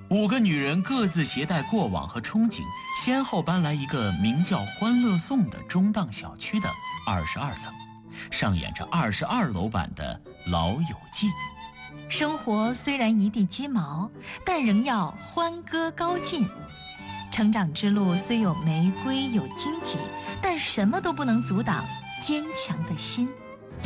5个女人各自携带过往和憧憬，先后搬来一个名叫欢乐颂的中档小区的22层，上演着22楼版的《老友记》。 生活虽然一地鸡毛，但仍要欢歌高进。成长之路虽有玫瑰有荆棘，但什么都不能阻挡坚强的心。